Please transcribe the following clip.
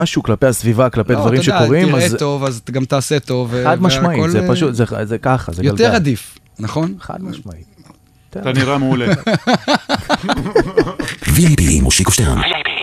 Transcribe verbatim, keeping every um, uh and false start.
משהו כלפי הסביבה, כלפי דברים שקורים. לא, אתה יודע, תראה טוב, אז גם תעשה טוב. חד משמעית, זה פשוט, זה ככה, זה גלגל. יותר עדיף, נכון? חד משמעית. אתה נראה מעולה. וי איי פי מושיקו שטרן.